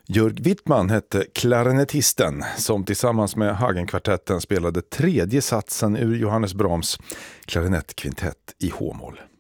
Jörg Wittmann hette klarinettisten som tillsammans med Hagenkvartetten spelade tredje satsen ur Johannes Brahms klarinettkvintett i H-moll.